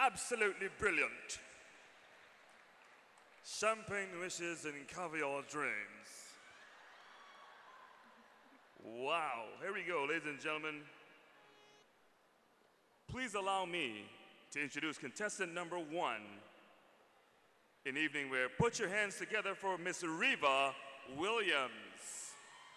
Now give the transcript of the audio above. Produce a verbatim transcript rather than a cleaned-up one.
absolutely brilliant. Champagne wishes and caviar dreams. Wow, here we go, ladies and gentlemen. Please allow me to introduce contestant number one in Evening Wear. Put your hands together for Miss Reva Williams.